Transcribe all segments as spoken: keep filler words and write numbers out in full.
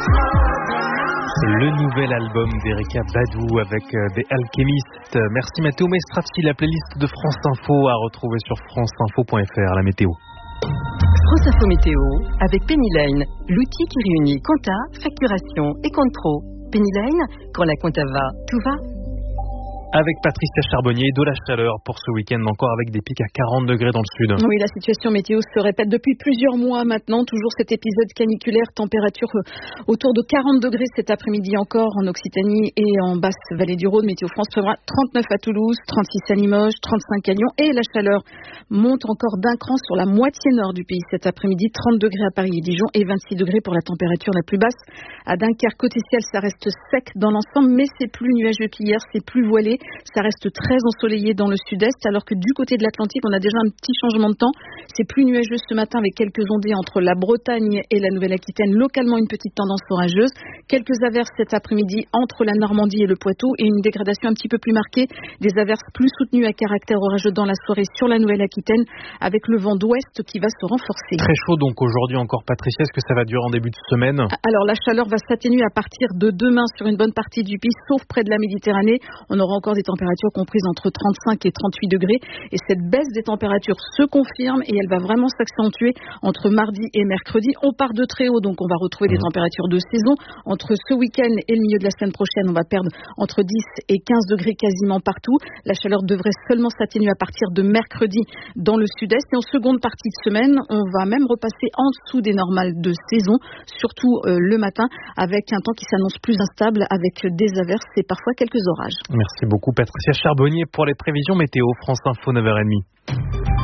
Le nouvel album d'Erykah Badu avec The Alchemist. Merci Matteo Maestraffi. La playlist de France Info à retrouver sur franceinfo point fr. La météo. France Info Météo avec Penny Lane, l'outil qui réunit compta, facturation et compte pro. Penny Lane, quand la compta va, tout va. Avec Patricia Charbonnier, de la chaleur pour ce week-end, encore avec des pics à quarante degrés dans le sud. Oui, la situation météo se répète depuis plusieurs mois maintenant. Toujours cet épisode caniculaire, température autour de quarante degrés cet après-midi encore en Occitanie et en basse vallée du Rhône. Météo France prévoit trente-neuf à Toulouse, trente-six à Limoges, trente-cinq à Lyon. Et la chaleur monte encore d'un cran sur la moitié nord du pays cet après-midi. trente degrés à Paris et Dijon et vingt-six degrés pour la température la plus basse à Dunkerque. Côté ciel, ça reste sec dans l'ensemble, mais c'est plus nuageux qu'hier, c'est plus voilé. Ça reste très ensoleillé dans le sud-est, alors que du côté de l'Atlantique, on a déjà un petit changement de temps. C'est plus nuageux ce matin avec quelques ondées entre la Bretagne et la Nouvelle-Aquitaine. Localement, une petite tendance orageuse. Quelques averses cet après-midi entre la Normandie et le Poitou et une dégradation un petit peu plus marquée. Des averses plus soutenues à caractère orageux dans la soirée sur la Nouvelle-Aquitaine avec le vent d'ouest qui va se renforcer. Très chaud donc aujourd'hui encore, Patricia. Est-ce que ça va durer en début de semaine ? Alors la chaleur va s'atténuer à partir de demain sur une bonne partie du pays, sauf près de la Méditerranée. On aura encore des températures comprises entre trente-cinq et trente-huit degrés. Et cette baisse des températures se confirme et elle va vraiment s'accentuer entre mardi et mercredi. On part de très haut, donc on va retrouver des températures de saison. Entre ce week-end et le milieu de la semaine prochaine, on va perdre entre dix et quinze degrés quasiment partout. La chaleur devrait seulement s'atténuer à partir de mercredi dans le sud-est. Et en seconde partie de semaine, on va même repasser en dessous des normales de saison, surtout euh, le matin, avec un temps qui s'annonce plus instable, avec des averses et parfois quelques orages. Merci beaucoup Patricia Charbonnier pour les prévisions météo. France Info neuf heures trente.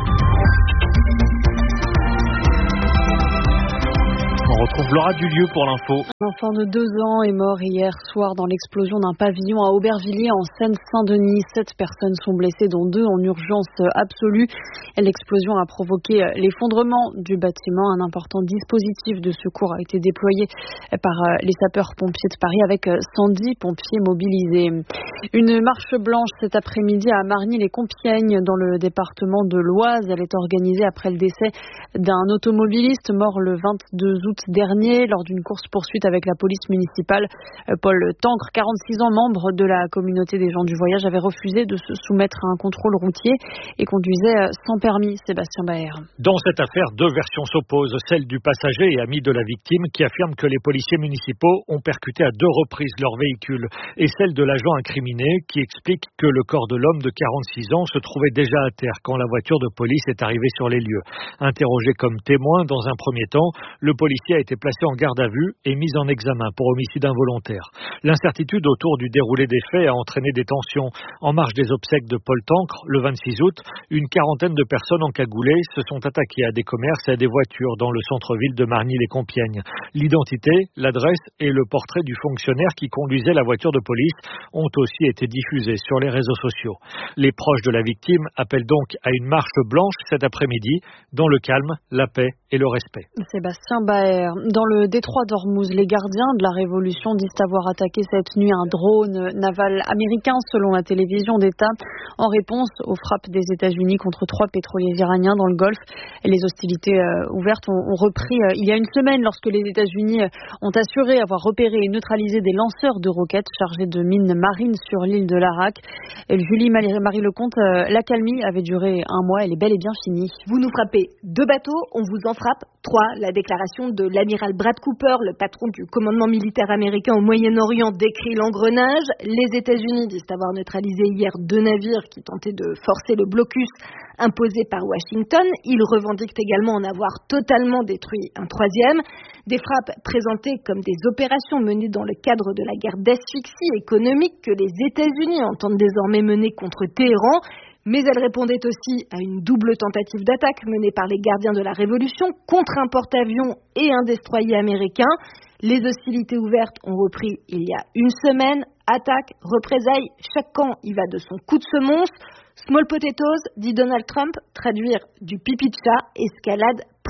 On retrouve Laura Dulieu pour l'info. Un enfant de deux ans est mort hier soir dans l'explosion d'un pavillon à Aubervilliers en Seine-Saint-Denis. Sept personnes sont blessées, dont deux en urgence absolue. L'explosion a provoqué l'effondrement du bâtiment. Un important dispositif de secours a été déployé par les sapeurs-pompiers de Paris avec cent dix pompiers mobilisés. Une marche blanche cet après-midi à Margny-les-Compiègnes dans le département de l'Oise. Elle est organisée après le décès d'un automobiliste mort le vingt-deux août dernier lors d'une course-poursuite avec la police municipale. Paul Tancre, quarante-six ans, membre de la communauté des gens du voyage, avait refusé de se soumettre à un contrôle routier et conduisait sans permis. Sébastien Baer. Dans cette affaire, deux versions s'opposent. Celle du passager et ami de la victime qui affirme que les policiers municipaux ont percuté à deux reprises leur véhicule, et celle de l'agent incriminé qui explique que le corps de l'homme de quarante-six ans se trouvait déjà à terre quand la voiture de police est arrivée sur les lieux. Interrogé comme témoin dans un premier temps, le policier a été placé en garde à vue et mis en examen pour homicide involontaire. L'incertitude autour du déroulé des faits a entraîné des tensions. En marge des obsèques de Paul Tancre, le vingt-six août, une quarantaine de personnes encagoulées se sont attaquées à des commerces et à des voitures dans le centre-ville de Margny-les-Compiègnes. L'identité, l'adresse et le portrait du fonctionnaire qui conduisait la voiture de police ont aussi été diffusés sur les réseaux sociaux. Les proches de la victime appellent donc à une marche blanche cet après-midi, dans le calme, la paix et le respect. Sébastien Baer. Dans le détroit d'Ormuz, les gardiens de la Révolution disent avoir attaqué cette nuit un drone naval américain selon la télévision d'État en réponse aux frappes des États-Unis contre trois pétroliers iraniens dans le Golfe. Les hostilités euh, ouvertes ont, ont repris euh, il y a une semaine lorsque les États-Unis ont assuré avoir repéré et neutralisé des lanceurs de roquettes chargés de mines marines sur l'île de Larak. Et Julie Marie Lecomte, euh, l'accalmie avait duré un mois, elle est bel et bien finie. Vous nous frappez deux bateaux, on vous en frappe trois. La déclaration de l'amiral Brad Cooper, le patron du commandement militaire américain au Moyen-Orient, décrit l'engrenage. Les États-Unis disent avoir neutralisé hier deux navires qui tentaient de forcer le blocus imposé par Washington. Ils revendiquent également en avoir totalement détruit un troisième. Des frappes présentées comme des opérations menées dans le cadre de la guerre d'asphyxie économique que les États-Unis entendent désormais mener contre Téhéran. Mais elle répondait aussi à une double tentative d'attaque menée par les gardiens de la Révolution contre un porte-avions et un destroyer américain. Les hostilités ouvertes ont repris il y a une semaine. Attaque, représailles, chaque camp y va de son coup de semonce. Small potatoes, dit Donald Trump, traduire du pipi de chat, escalade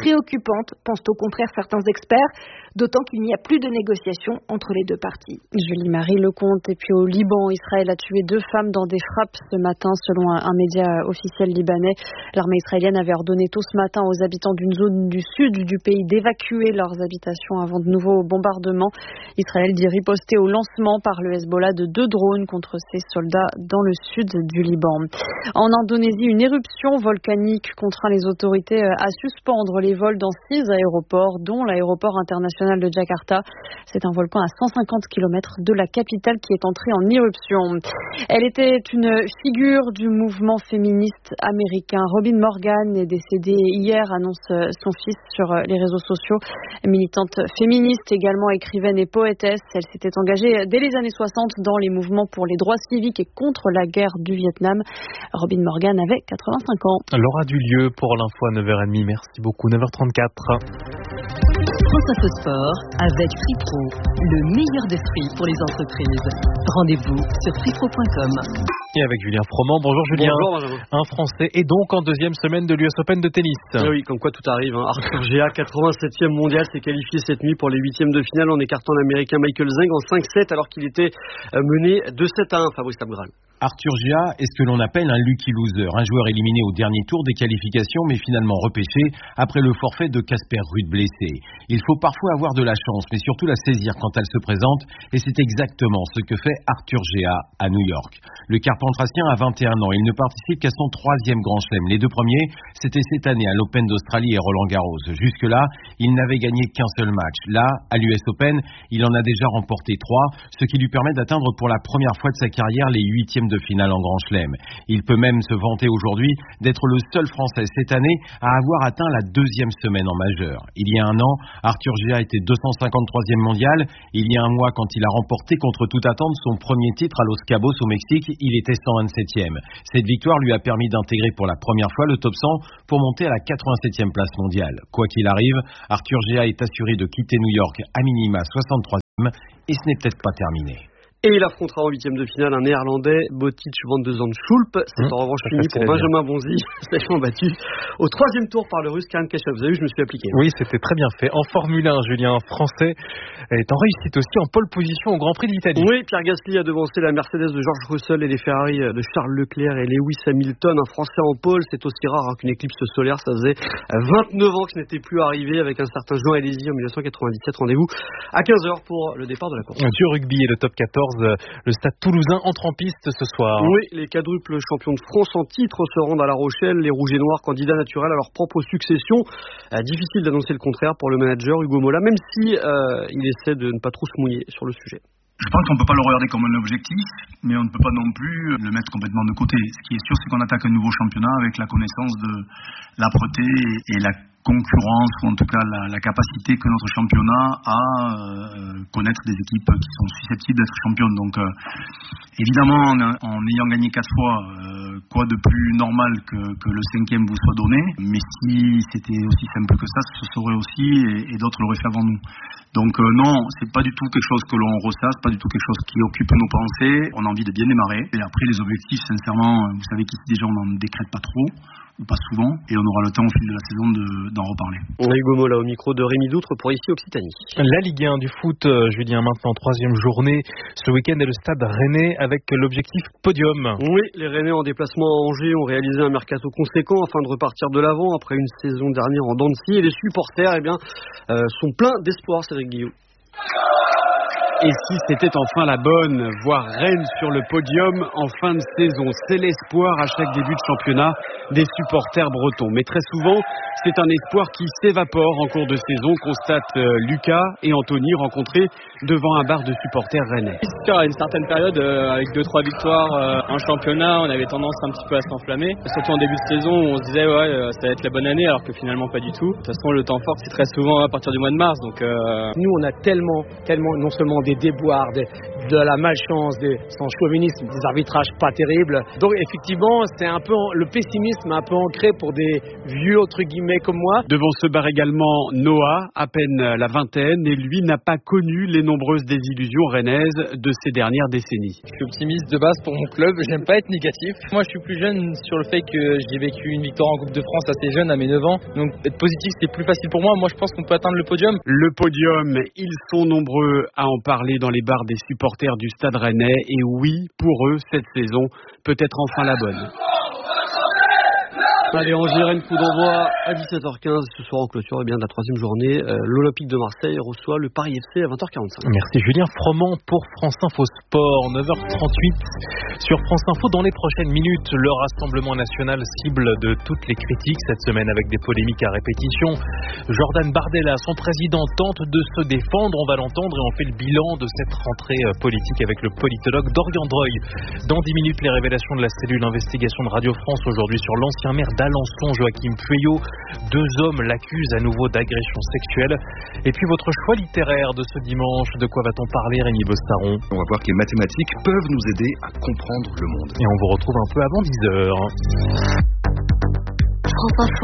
préoccupante, pensent au contraire certains experts, d'autant qu'il n'y a plus de négociations entre les deux parties. Julie-Marie Lecomte. Et puis au Liban, Israël a tué deux femmes dans des frappes ce matin, selon un média officiel libanais. L'armée israélienne avait ordonné tôt ce matin aux habitants d'une zone du sud du pays d'évacuer leurs habitations avant de nouveaux bombardements. Israël dit riposter au lancement par le Hezbollah de deux drones contre ses soldats dans le sud du Liban. En Indonésie, une éruption volcanique contraint les autorités à suspendre les vols dans six aéroports, dont l'aéroport international de Jakarta. C'est un volcan à cent cinquante kilomètres de la capitale qui est entré en éruption. Elle était une figure du mouvement féministe américain. Robin Morgan est décédée hier, annonce son fils sur les réseaux sociaux. Militante féministe, également écrivaine et poétesse, elle s'était engagée dès les années soixante dans les mouvements pour les droits civiques et contre la guerre du Vietnam. Robin Morgan avait quatre-vingt-cinq ans. Laura Dulieu pour l'info à neuf heures trente. Merci beaucoup. neuf heures trente-quatre. France Info Sport avec Free-Pro, le meilleur des fruits pour les entreprises. Rendez-vous sur free pro point com. Et avec Julien Froment. Bonjour Julien. Bonjour Benjamin. Un Français et donc en deuxième semaine de l'U S Open de tennis. Et oui, comme quoi tout arrive. Hein. Arthur Gea, quatre-vingt-septième mondial, s'est qualifié cette nuit pour les huitièmes de finale en écartant l'Américain Michael Zeng en cinq sept alors qu'il était mené deux sept à un. Fabrice Abgral. Arthur Gea est ce que l'on appelle un lucky loser, un joueur éliminé au dernier tour des qualifications mais finalement repêché après le forfait de Casper Ruud blessé. Il faut parfois avoir de la chance mais surtout la saisir quand elle se présente et c'est exactement ce que fait Arthur Gea à New York. Le Carpentracien a vingt et un ans, il ne participe qu'à son troisième grand chelem. Les deux premiers, c'était cette année à l'Open d'Australie et Roland Garros. Jusque-là, il n'avait gagné qu'un seul match. Là, à l'U S Open, il en a déjà remporté trois, ce qui lui permet d'atteindre pour la première fois de sa carrière les huitièmes de finale en grand chelem. Il peut même se vanter aujourd'hui d'être le seul Français cette année à avoir atteint la deuxième semaine en majeur. Il y a un an, Arthur Gea était deux cent cinquante-troisième mondial. Il y a un mois, quand il a remporté contre toute attente son premier titre à Los Cabos au Mexique, il était cent vingt-septième. Cette victoire lui a permis d'intégrer pour la première fois le top cent pour monter à la quatre-vingt-septième place mondiale. Quoi qu'il arrive, Arthur Gea est assuré de quitter New York à minima soixante-troisième et ce n'est peut-être pas terminé. Et il affrontera en huitième de finale un néerlandais, Botic van de Zandschulp. C'est mmh, en revanche fini pour Benjamin Bonzi, sèchement battu au troisième tour par le russe Karen Khachanov. Vous avez vu, je me suis appliqué. Oui, c'était très bien fait. En Formule un, Julien, Français est en réussite aussi en pole position au Grand Prix d'Italie. Oui, Pierre Gasly a devancé la Mercedes de George Russell et les Ferrari de Charles Leclerc et Lewis Hamilton. Un Français en pole, c'est aussi rare hein, qu'une éclipse solaire. Ça faisait vingt-neuf ans que ce n'était plus arrivé avec un certain Jean Alesi en dix-neuf cent quatre-vingt-dix-sept. Rendez-vous à quinze heures pour le départ de la course. Du rugby et le top quatorze, le Stade Toulousain entre en piste ce soir. Oui, les quadruples champions de France en titre se rendent à La Rochelle. Les Rouges et Noirs, candidats naturels à leur propre succession. Euh, difficile d'annoncer le contraire pour le manager Hugo Mola, même si euh, il essaie de ne pas trop se mouiller sur le sujet. Je pense qu'on ne peut pas le regarder comme un objectif, mais on ne peut pas non plus le mettre complètement de côté. Ce qui est sûr, c'est qu'on attaque un nouveau championnat avec la connaissance de l'âpreté et, et la concurrence, ou en tout cas la, la capacité que notre championnat a euh, connaître des équipes qui sont susceptibles d'être championnes. Donc euh, évidemment, en, en ayant gagné quatre fois, euh, quoi de plus normal que, que le cinquième vous soit donné, mais si c'était aussi simple que ça, ce serait aussi, et, et d'autres l'auraient fait avant nous. Donc euh, non, c'est pas du tout quelque chose que l'on ressasse, pas du tout quelque chose qui occupe nos pensées. On a envie de bien démarrer. Et après les objectifs, sincèrement, vous savez qu'ici déjà on n'en décrète pas trop, ou pas souvent, et on aura le temps au fil de la saison de, d'en reparler. On a Hugo Mola au micro de Rémi Doutre pour ici Occitanie. La Ligue un du foot, Julien, maintenant troisième journée. Ce week-end est le Stade Rennais avec l'objectif podium. Oui, les Rennais en déplacement à Angers ont réalisé un mercato conséquent afin de repartir de l'avant après une saison dernière en dents de scie. Et les supporters eh bien, euh, sont pleins d'espoir, Cédric Guillaume. Et si c'était enfin la bonne, voir Rennes sur le podium en fin de saison, c'est l'espoir à chaque début de championnat des supporters bretons. Mais très souvent, c'est un espoir qui s'évapore en cours de saison, constate Lucas et Anthony rencontrés devant un bar de supporters rennais. À une certaine période, euh, avec deux trois victoires euh, en championnat, on avait tendance un petit peu à s'enflammer. Surtout en début de saison où on se disait ouais, euh, ça va être la bonne année, alors que finalement pas du tout. De toute façon, le temps fort, c'est très souvent à partir du mois de mars. Donc, euh... nous, on a tellement, tellement non seulement des des déboires, des, de la malchance, des, son chauvinisme, des arbitrages pas terribles. Donc effectivement, c'est un peu le pessimisme un peu ancré pour des vieux entre guillemets comme moi. Devant ce bar également Noah, à peine la vingtaine, et lui n'a pas connu les nombreuses désillusions rennaises de ces dernières décennies. Je suis optimiste de base pour mon club, j'aime pas être négatif. Moi je suis plus jeune sur le fait que j'ai vécu une victoire en Coupe de France assez jeune à mes neuf ans, donc être positif c'est plus facile pour moi. Moi je pense qu'on peut atteindre le podium. Le podium, ils sont nombreux à en parler dans les bars des supporters du Stade Rennais, et oui, pour eux, cette saison peut être enfin la bonne. Allez, Angers-Rennes, coup d'envoi à dix-sept heures quinze. Ce soir, en clôture eh bien, de la troisième journée, euh, l'Olympique de Marseille reçoit le Paris F C à vingt heures quarante-cinq. Merci Julien Froment pour France Info Sport. neuf heures trente-huit sur France Info. Dans les prochaines minutes, le Rassemblement National cible de toutes les critiques cette semaine avec des polémiques à répétition. Jordan Bardella, son président, tente de se défendre. On va l'entendre et on fait le bilan de cette rentrée politique avec le politologue Dorian Droy. Dans dix minutes, les révélations de la cellule d'investigation de Radio France aujourd'hui sur l'ancien maire d'Alençon, Joachim Pueyo. Deux hommes l'accusent à nouveau d'agression sexuelle. Et puis votre choix littéraire de ce dimanche, de quoi va-t-on parler, Rémi Bostaron? On va voir que les mathématiques peuvent nous aider à comprendre le monde. Et on vous retrouve un peu avant dix heures. France Info,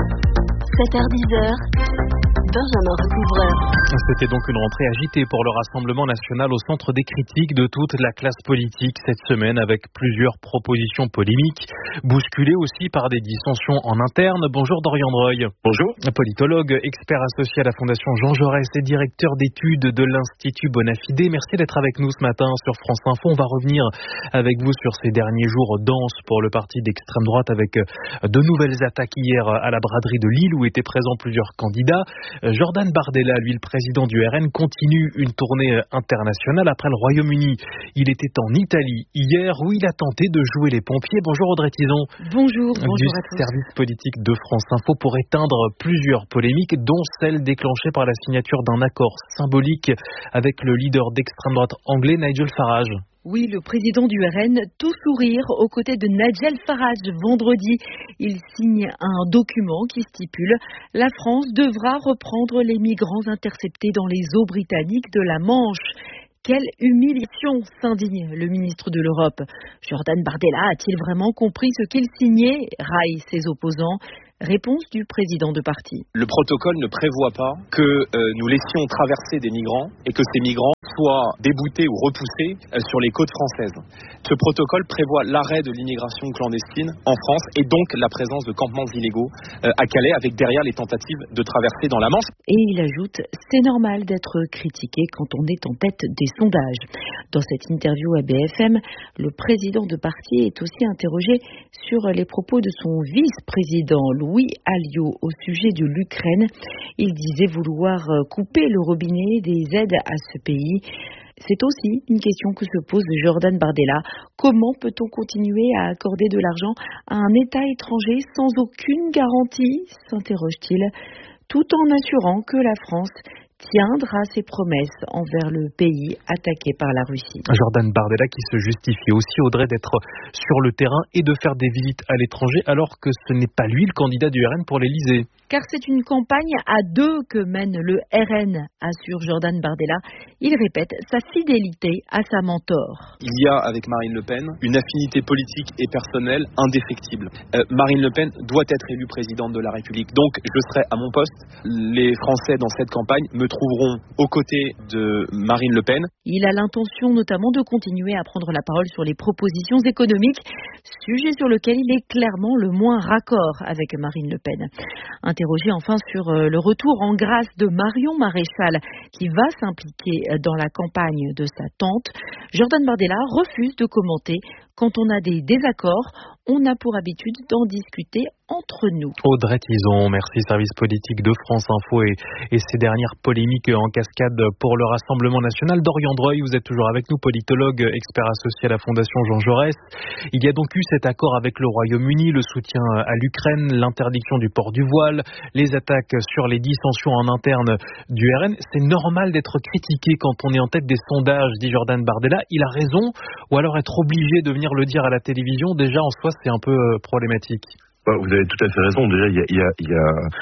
sept heures dix heures. Benjamin Recouvreur. C'était donc une rentrée agitée pour le Rassemblement National au centre des critiques de toute la classe politique cette semaine avec plusieurs propositions polémiques, bousculées aussi par des dissensions en interne. Bonjour Dorian Droy. Bonjour. Politologue, expert associé à la Fondation Jean Jaurès et directeur d'études de l'Institut Bonafide. Merci d'être avec nous ce matin sur France Info. On va revenir avec vous sur ces derniers jours denses pour le parti d'extrême droite avec de nouvelles attaques hier à la braderie de Lille où étaient présents plusieurs candidats. Jordan Bardella, lui le président du R N, continue une tournée internationale après le Royaume-Uni. Il était en Italie hier où il a tenté de jouer les pompiers. Bonjour Audrey Tison. Bonjour, bonjour du à tous. service politique de France Info pour éteindre plusieurs polémiques, dont celle déclenchée par la signature d'un accord symbolique avec le leader d'extrême droite anglais Nigel Farage. Oui, le président du R N, tout sourire, aux côtés de Nigel Farage. Vendredi, il signe un document qui stipule « La France devra reprendre les migrants interceptés dans les eaux britanniques de la Manche ». Quelle humiliation, s'indigne le ministre de l'Europe. Jordan Bardella a-t-il vraiment compris ce qu'il signait, raille ses opposants? Réponse du président de parti. Le protocole ne prévoit pas que euh, nous laissions traverser des migrants et que ces migrants soient déboutés ou repoussés euh, sur les côtes françaises. Ce protocole prévoit l'arrêt de l'immigration clandestine en France et donc la présence de campements illégaux euh, à Calais avec derrière les tentatives de traverser dans la Manche. Et il ajoute, c'est normal d'être critiqué quand on est en tête des sondages. Dans cette interview à B F M, le président de parti est aussi interrogé sur les propos de son vice-président Louis Alliot au sujet de l'Ukraine. Il disait vouloir couper le robinet des aides à ce pays. C'est aussi une question que se pose Jordan Bardella. Comment peut-on continuer à accorder de l'argent à un État étranger sans aucune garantie, s'interroge-t-il, tout en assurant que la France tiendra ses promesses envers le pays attaqué par la Russie. Jordan Bardella qui se justifie aussi, Audrey, d'être sur le terrain et de faire des visites à l'étranger alors que ce n'est pas lui le candidat du R N pour l'Élysée. Car c'est une campagne à deux que mène le R N, assure Jordan Bardella. Il répète sa fidélité à sa mentor. Il y a avec Marine Le Pen une affinité politique et personnelle indéfectible. Euh, Marine Le Pen doit être élue présidente de la République. Donc je serai à mon poste. Les Français dans cette campagne me trouveront aux côtés de Marine Le Pen. Il a l'intention notamment de continuer à prendre la parole sur les propositions économiques, sujet sur lequel il est clairement le moins raccord avec Marine Le Pen. Interrogé enfin sur le retour en grâce de Marion Maréchal, qui va s'impliquer dans la campagne de sa tante, Jordan Bardella refuse de commenter. Quand on a des désaccords, on a pour habitude d'en discuter entre nous. Audrey Tison, merci, service politique de France Info et, et ces dernières polémiques en cascade pour le Rassemblement National. Dorian Droy, vous êtes toujours avec nous, politologue, expert associé à la Fondation Jean Jaurès. Il y a donc eu cet accord avec le Royaume-Uni, le soutien à l'Ukraine, l'interdiction du port du voile, les attaques sur les dissensions en interne du R N. C'est normal d'être critiqué quand on est en tête des sondages, dit Jordan Bardella. Il a raison, ou alors être obligé de venir le dire à la télévision, déjà en soi c'est un peu problématique. Vous avez tout à fait raison. Déjà, il y a, il y a, il y a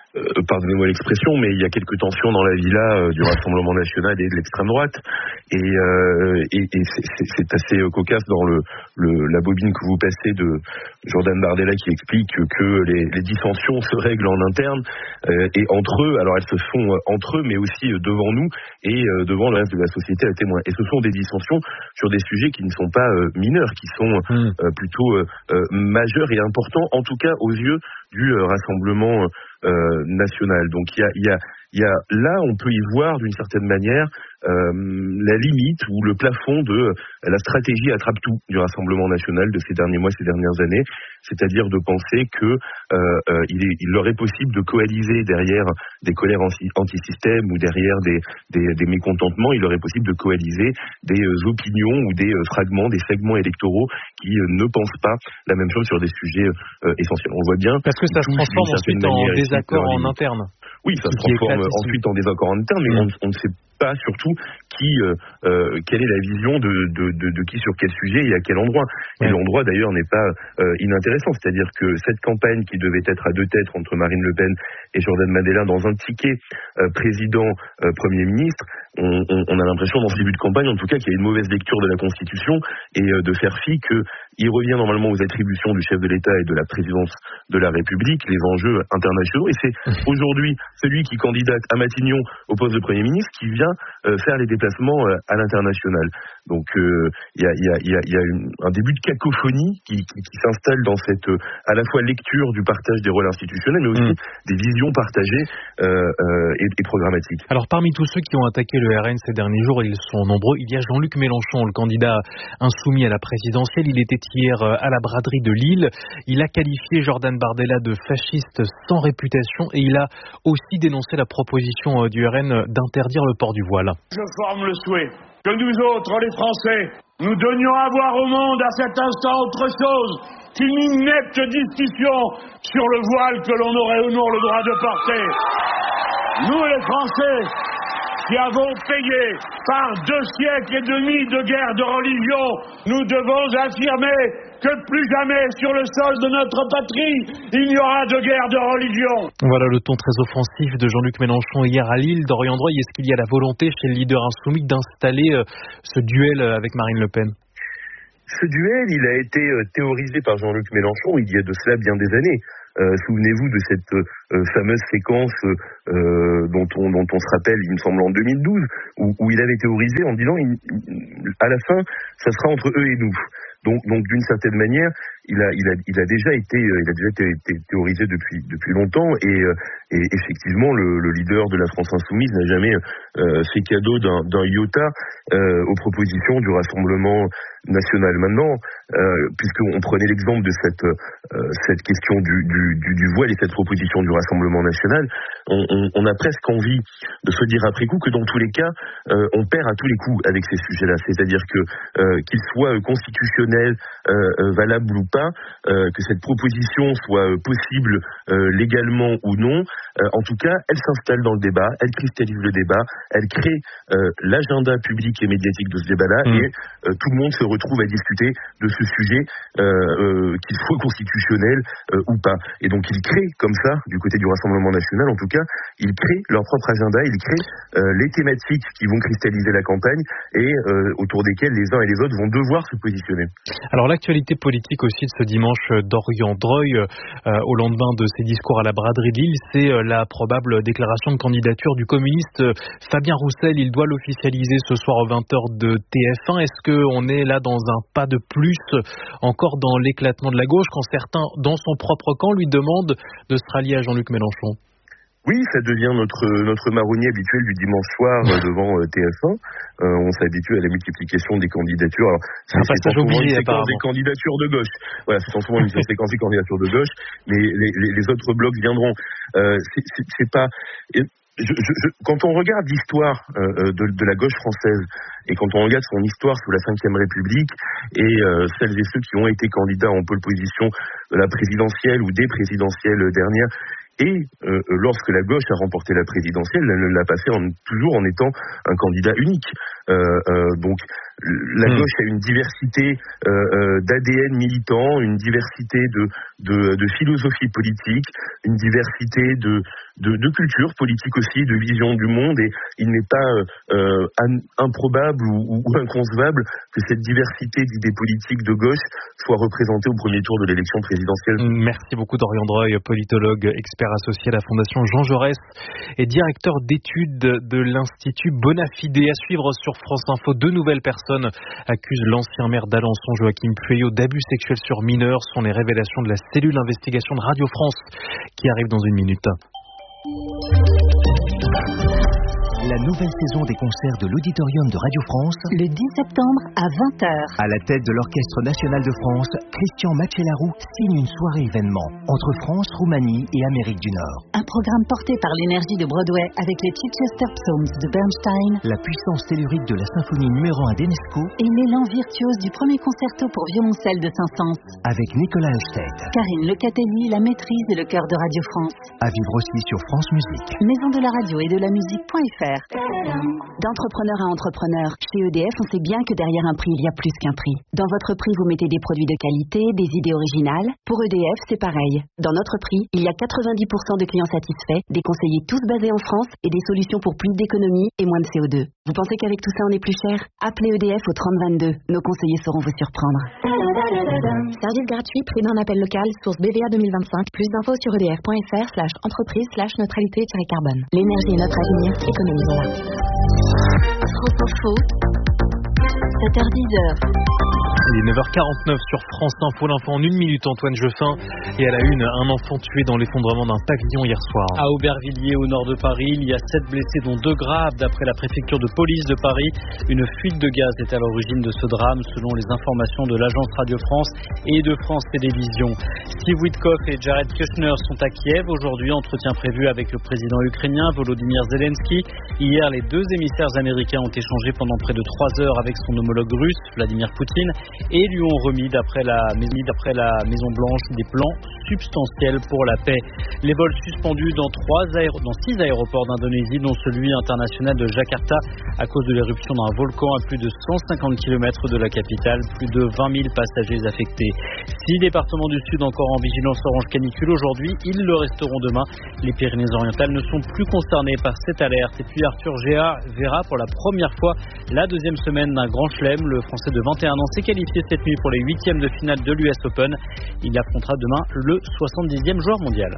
Euh, pardonnez-moi l'expression, mais il y a quelques tensions dans la villa euh, du Rassemblement national et de l'extrême droite, et, euh, et, et c'est, c'est, c'est assez euh, cocasse dans le, le, la bobine que vous passez de Jordan Bardella qui explique que, que les, les dissensions se règlent en interne euh, et entre eux. Alors elles se font euh, entre eux, mais aussi euh, devant nous et euh, devant le reste de la société à témoin. Et ce sont des dissensions sur des sujets qui ne sont pas euh, mineurs, qui sont euh, mmh. plutôt euh, euh, majeurs et importants, en tout cas aux yeux du euh, Rassemblement euh, national. Donc il y a, il y a, il y a là, on peut y voir d'une certaine manière euh, la limite ou le plafond de euh, la stratégie attrape-tout du Rassemblement national de ces derniers mois, ces dernières années, c'est-à-dire de penser que euh, euh, il, est, il leur est possible de coaliser derrière des colères anti- anti-système ou derrière des, des, des mécontentements, il leur est possible de coaliser des euh, opinions ou des euh, fragments, des segments électoraux qui euh, ne pensent pas la même chose sur des sujets euh, essentiels. On voit bien. Parce que ça se transforme ensuite en désaccord en interne. Oui, ça se transforme ensuite en désaccord en interne, mais mmh. on, on ne sait pas surtout qui, euh, euh, quelle est la vision de, de, de, de qui sur quel sujet et à quel endroit. Et ouais. l'endroit d'ailleurs n'est pas euh, inintéressant, c'est-à-dire que cette campagne qui devait être à deux têtes entre Marine Le Pen et Jordan Bardella dans un ticket euh, président-premier euh, ministre, on, on, on a l'impression dans ce début de campagne en tout cas qu'il y a une mauvaise lecture de la Constitution et euh, de faire fi qu'il revient normalement aux attributions du chef de l'État et de la présidence de la République, les enjeux internationaux, et c'est aujourd'hui celui qui candidate à Matignon au poste de Premier ministre qui vient euh, faire les déplacements euh, à l'international. Donc il euh, y a, y a, y a, y a une, un début de cacophonie qui, qui, qui s'installe dans cette euh, à la fois lecture du partage des rôles institutionnels, mais aussi mmh. des visions partagées euh, euh, et, et programmatiques. Alors parmi tous ceux qui ont attaqué le R N ces derniers jours, ils sont nombreux, il y a Jean-Luc Mélenchon, le candidat insoumis à la présidentielle. Il était hier à la braderie de Lille. Il a qualifié Jordan Bardella de fasciste sans réputation et il a aussi dénoncé la proposition du R N d'interdire le port du voile. Je forme le souhait que nous autres, les Français, nous donnions à voir au monde à cet instant autre chose qu'une inepte discussion sur le voile que l'on aurait ou non le droit de porter. Nous, les Français, qui avons payé par deux siècles et demi de guerre de religion, nous devons affirmer que plus jamais sur le sol de notre patrie, il n'y aura de guerre de religion. Voilà le ton très offensif de Jean-Luc Mélenchon hier à Lille. Dorian Droy, est-ce qu'il y a la volonté chez le leader insoumis d'installer ce duel avec Marine Le Pen ? Ce duel, il a été théorisé par Jean-Luc Mélenchon il y a de cela bien des années. Euh, souvenez-vous de cette euh, fameuse séquence euh, dont, on, dont on se rappelle, il me semble, en deux mille douze, où, où il avait théorisé en disant, il, il, à la fin, ça sera entre eux et nous. Donc, donc d'une certaine manière, il a, il a, il a déjà été, il a déjà été, été théorisé depuis, depuis longtemps, et, et effectivement, le, le leader de la France insoumise n'a jamais euh, fait cadeau d'un, d'un iota euh, aux propositions du Rassemblement national. Maintenant, euh, puisqu'on prenait l'exemple de cette, euh, cette question du, du, du, du voile et cette proposition du Rassemblement national, on, on, on a presque envie de se dire après coup que dans tous les cas, euh, on perd à tous les coups avec ces sujets-là. C'est-à-dire que euh, qu'ils soient constitutionnels, euh, valables ou pas, euh, que cette proposition soit possible euh, légalement ou non, euh, en tout cas, elle s'installe dans le débat, elle cristallise le débat, elle crée euh, l'agenda public et médiatique de ce débat-là, mmh. et euh, tout le monde se retrouve à discuter de ce sujet, euh, euh, qu'il soit constitutionnel euh, ou pas. Et donc ils créent comme ça, du côté du Rassemblement national en tout cas, ils créent leur propre agenda, ils créent euh, les thématiques qui vont cristalliser la campagne et euh, autour desquelles les uns et les autres vont devoir se positionner. Alors l'actualité politique aussi de ce dimanche d'Dorian Droy, euh, au lendemain de ses discours à la braderie de Lille, c'est euh, la probable déclaration de candidature du communiste euh, Fabien Roussel. Il doit l'officialiser ce soir aux vingt heures de T F un. Est-ce qu'on est là dans un pas de plus encore dans l'éclatement de la gauche quand certains, dans son propre camp, lui demandent de se rallier à Jean-Luc Mélenchon? Oui, ça devient notre notre marronnier habituel du dimanche soir euh, devant euh, T F un. Euh, on s'habitue à la multiplication des candidatures. Alors, c'est, un passage obligé, apparemment. Des candidatures de gauche. Voilà, c'est souvent une séquence des candidatures de gauche, mais les, les, les autres blocs viendront. Euh, c'est, c'est, c'est pas. Je, je, je, quand on regarde l'histoire euh, de, de la gauche française et quand on regarde son histoire sous la cinquième République et euh, celles et ceux qui ont été candidats en pole position de la présidentielle ou des présidentielles dernières, et euh, lorsque la gauche a remporté la présidentielle, elle ne l'a pas fait en, toujours en étant un candidat unique. Euh, euh, donc la mmh. gauche a une diversité euh, euh, d'A D N militant, une diversité de, de, de philosophie politique, une diversité de, de, de culture politique aussi, de vision du monde, et il n'est pas euh, improbable ou, ou inconcevable que cette diversité d'idées politiques de gauche soit représentée au premier tour de l'élection présidentielle. Merci beaucoup Dorian Dreuil, politologue, expert associé à la Fondation Jean Jaurès et directeur d'études de l'Institut Bonafide. À suivre sur France Info, deux nouvelles personnes accusent l'ancien maire d'Alençon, Joachim Pueyo, d'abus sexuels sur mineurs. Ce sont les révélations de la cellule d'investigation de Radio France qui arrive dans une minute. La nouvelle saison des concerts de l'Auditorium de Radio France. Le dix septembre à vingt heures. À la tête de l'Orchestre National de France, Christian Macellaro signe une soirée événement entre France, Roumanie et Amérique du Nord. Un programme porté par l'énergie de Broadway avec les Chichester Psalms de Bernstein, la puissance tellurique de la symphonie numéro un d'Enesco et l'élan virtuose du premier concerto pour violoncelle de Saint-Saëns. Avec Nicolas Hofstede, Karine Lecatelli, la maîtrise et le chœur de Radio France. À vivre aussi sur France Musique. Maison de la radio et de la musique.fr. D'entrepreneur à entrepreneur, chez E D F, on sait bien que derrière un prix, il y a plus qu'un prix. Dans votre prix, vous mettez des produits de qualité, des idées originales. Pour E D F, c'est pareil. Dans notre prix, il y a quatre-vingt-dix pour cent de clients satisfaits, des conseillers tous basés en France et des solutions pour plus d'économie et moins de C O deux. Vous pensez qu'avec tout ça, on est plus cher? Appelez E D F au trente vingt-deux. Nos conseillers sauront vous surprendre. Service gratuit, prix d'un appel local, source B V A deux mille vingt-cinq. Plus d'infos sur edf.fr slash entreprise slash neutralité-carbone. L'énergie est notre avenir, économisons-la. France Info, sept heures dix. Il est neuf heures quarante-neuf sur France Info, l'info en une minute, Antoine Jeffin. Et à la une, un enfant tué dans l'effondrement d'un pavillon hier soir. À Aubervilliers, au nord de Paris, il y a sept blessés, dont deux graves, d'après la préfecture de police de Paris. Une fuite de gaz est à l'origine de ce drame, selon les informations de l'agence Radio France et de France Télévisions. Steve Witkoff et Jared Kushner sont à Kiev aujourd'hui, entretien prévu avec le président ukrainien Volodymyr Zelensky. Hier, les deux émissaires américains ont échangé pendant près de trois heures avec son homologue russe, Vladimir Poutine, et lui ont remis, d'après la, d'après la Maison-Blanche, des plans substantiels pour la paix. Les vols suspendus dans, trois aéro, dans six aéroports d'Indonésie, dont celui international de Jakarta, à cause de l'éruption d'un volcan à plus de cent cinquante kilomètres de la capitale, plus de vingt mille passagers affectés. Six départements du Sud encore en vigilance orange canicule aujourd'hui, ils le resteront demain. Les Pyrénées-Orientales ne sont plus concernées par cette alerte. Et puis Arthur Géard verra pour la première fois la deuxième semaine d'un grand chelem. Le Français de vingt et un ans s'est qualifié cette nuit pour les huitièmes de finale de l'U S Open. Il affrontera demain le soixante-dixième joueur mondial.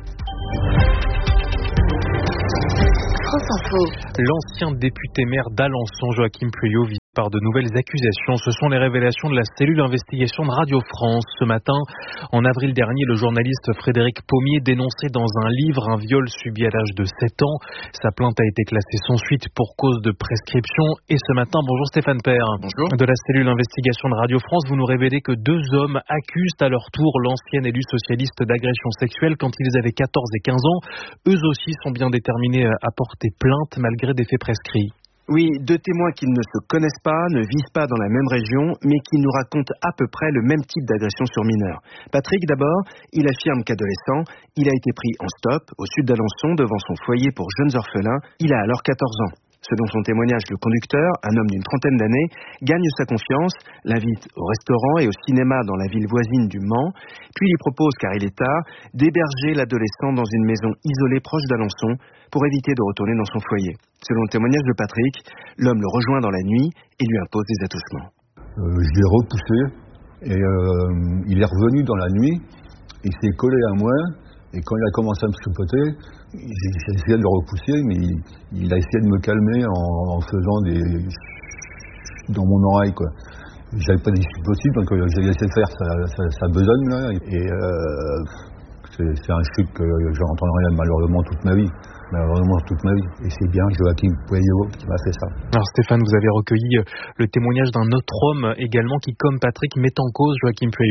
France Info. L'ancien député maire d'Alençon, Joachim Pueyo, visé par de nouvelles accusations. Ce sont les révélations de la cellule d'investigation de Radio France. Ce matin, en avril dernier, le journaliste Frédéric Pommier dénonçait dans un livre un viol subi à l'âge de sept ans. Sa plainte a été classée sans suite pour cause de prescription. Et ce matin, bonjour Stéphane Père. Bonjour. De la cellule d'investigation de Radio France, vous nous révélez que deux hommes accusent à leur tour l'ancien élu socialiste d'agression sexuelle quand ils avaient quatorze et quinze ans. Eux aussi sont bien déterminés à porter plainte malgré des faits prescrits. Oui, deux témoins qui ne se connaissent pas, ne vivent pas dans la même région, mais qui nous racontent à peu près le même type d'agression sur mineurs. Patrick, d'abord, il affirme qu'adolescent, il a été pris en stop au sud d'Alençon devant son foyer pour jeunes orphelins. Il a alors quatorze ans. Selon son témoignage, le conducteur, un homme d'une trentaine d'années, gagne sa confiance, l'invite au restaurant et au cinéma dans la ville voisine du Mans, puis lui propose, car il est tard, d'héberger l'adolescent dans une maison isolée proche d'Alençon pour éviter de retourner dans son foyer. Selon le témoignage de Patrick, l'homme le rejoint dans la nuit et lui impose des attouchements. Euh, je l'ai repoussé et euh, il est revenu dans la nuit, il s'est collé à moi. Et quand il a commencé à me tripoter, j'ai essayé de le repousser, mais il, il a essayé de me calmer en, en faisant des... dans mon oreille, quoi. J'avais pas d'issue possible, donc j'ai laissé faire sa, sa, sa besogne, là. Et euh, c'est, c'est un truc que je n'entendrai malheureusement toute ma vie. Malheureusement toute ma vie. Et c'est bien Joachim Pueyo qui m'a fait ça. Alors Stéphane, vous avez recueilli le témoignage d'un autre homme également qui, comme Patrick, met en cause Joachim Pueyo.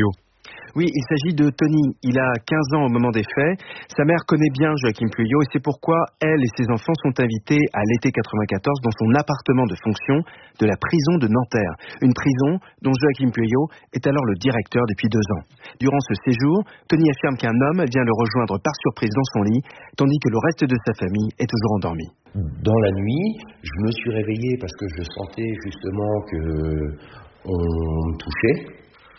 Oui, il s'agit de Tony. Il a quinze ans au moment des faits. Sa mère connaît bien Joachim Pueyo et c'est pourquoi elle et ses enfants sont invités à l'été quatre-vingt-quatorze dans son appartement de fonction de la prison de Nanterre. Une prison dont Joachim Pueyo est alors le directeur depuis deux ans. Durant ce séjour, Tony affirme qu'un homme vient le rejoindre par surprise dans son lit, tandis que le reste de sa famille est toujours endormi. Dans la nuit, je me suis réveillé parce que je sentais justement que on me touchait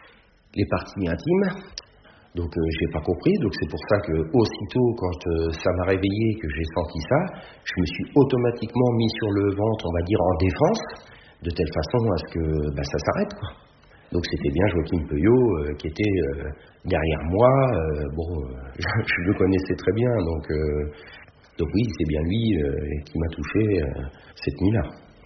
les parties intimes, donc euh, j'ai pas compris, donc c'est pour ça que aussitôt quand euh, ça m'a réveillé, que j'ai senti ça, je me suis automatiquement mis sur le ventre, on va dire en défense, de telle façon à ce que bah, ça s'arrête, quoi. Donc c'était bien Joachim Pueyo euh, qui était euh, derrière moi, euh, bon, euh, je, je le connaissais très bien, donc, euh, donc oui, c'est bien lui euh, qui m'a touché euh, cette nuit-là.